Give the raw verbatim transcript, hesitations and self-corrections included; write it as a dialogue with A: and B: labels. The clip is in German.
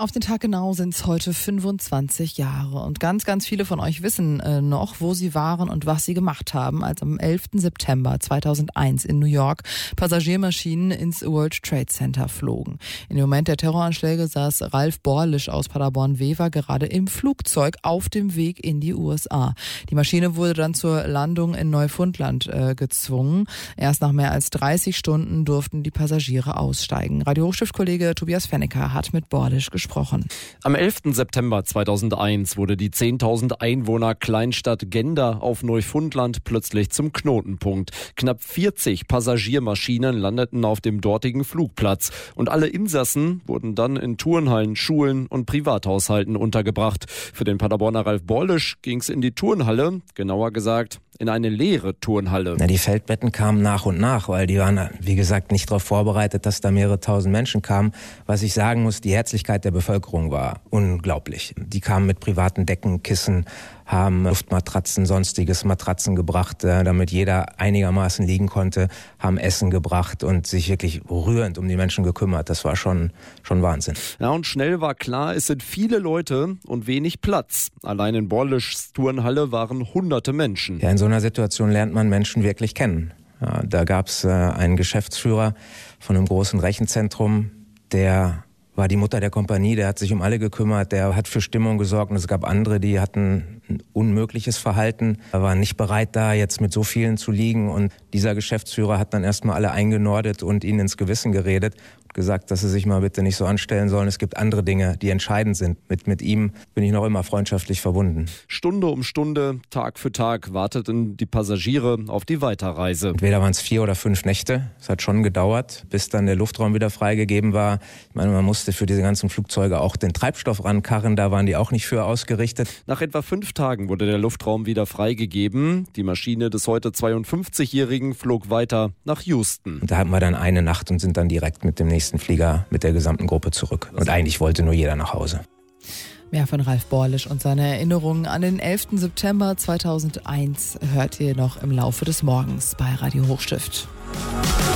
A: Auf den Tag genau sind es heute fünfundzwanzig Jahre und ganz, ganz viele von euch wissen äh, noch, wo sie waren und was sie gemacht haben, als am elften September zweitausendeins in New York Passagiermaschinen ins World Trade Center flogen. In dem Moment der Terroranschläge saß Ralf Borlisch aus Paderborn-Wever gerade im Flugzeug auf dem Weg in die U S A. Die Maschine wurde dann zur Landung in Neufundland äh, gezwungen. Erst nach mehr als dreißig Stunden durften die Passagiere aussteigen. Radio Hochstift-Kollege Tobias Fennecker hat mit Borlisch gesprochen. Gesprochen.
B: Am elften September zweitausendeins wurde die zehntausend Einwohner Kleinstadt Genda auf Neufundland plötzlich zum Knotenpunkt. Knapp vierzig Passagiermaschinen landeten auf dem dortigen Flugplatz und alle Insassen wurden dann in Turnhallen, Schulen und Privathaushalten untergebracht. Für den Paderborner Ralf Borlisch ging es in die Turnhalle, genauer gesagt in eine leere Turnhalle.
C: Na, die Feldbetten kamen nach und nach, weil die waren, wie gesagt, nicht darauf vorbereitet, dass da mehrere tausend Menschen kamen. Was ich sagen muss, die Herzlichkeit der Bevölkerung war unglaublich. Die kamen mit privaten Decken, Kissen, haben Luftmatratzen, sonstiges Matratzen gebracht, damit jeder einigermaßen liegen konnte, haben Essen gebracht und sich wirklich rührend um die Menschen gekümmert. Das war schon, schon Wahnsinn.
B: Ja, und schnell war klar, es sind viele Leute und wenig Platz. Allein in Borlischs Turnhalle waren hunderte Menschen.
C: Ja, in so einer Situation lernt man Menschen wirklich kennen. Ja, da gab es äh, einen Geschäftsführer von einem großen Rechenzentrum, der war die Mutter der Kompanie, der hat sich um alle gekümmert, der hat für Stimmung gesorgt und es gab andere, die hatten ein unmögliches Verhalten, waren nicht bereit da jetzt mit so vielen zu liegen und dieser Geschäftsführer hat dann erstmal alle eingenordet und ihnen ins Gewissen geredet und gesagt, dass sie sich mal bitte nicht so anstellen sollen. Es gibt andere Dinge, die entscheidend sind. Mit, mit ihm bin ich noch immer freundschaftlich verbunden.
B: Stunde um Stunde, Tag für Tag warteten die Passagiere auf die Weiterreise.
C: Entweder waren es vier oder fünf Nächte. Es hat schon gedauert, bis dann der Luftraum wieder freigegeben war. Ich meine, man musste für diese ganzen Flugzeuge auch den Treibstoff rankarren, da waren die auch nicht für ausgerichtet.
B: Nach etwa fünf Tagen wurde der Luftraum wieder freigegeben. Die Maschine des heute zweiundfünfzigjährigen flog weiter nach Houston.
C: Und da hatten wir dann eine Nacht und sind dann direkt mit dem nächsten Flieger mit der gesamten Gruppe zurück. Und eigentlich wollte nur jeder nach Hause.
A: Mehr von Ralf Borlisch und seine Erinnerungen an den elften September zweitausendeins hört ihr noch im Laufe des Morgens bei Radio Hochstift.